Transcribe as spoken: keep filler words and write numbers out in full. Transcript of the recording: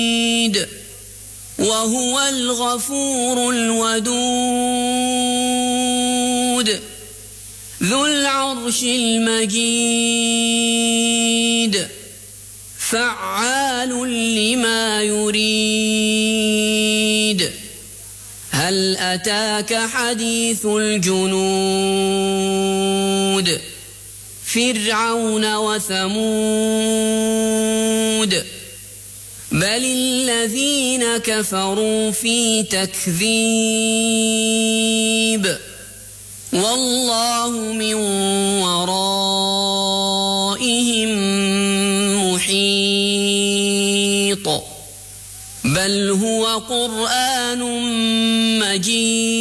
وهو الغفور الودود ذو العرش المجيد فعال لما يريد هل أتاك حديث الجنود فرعون وثمود بل الذين كفروا في تكذيب والله من ورائهم محيط بل هو قرآن مجيد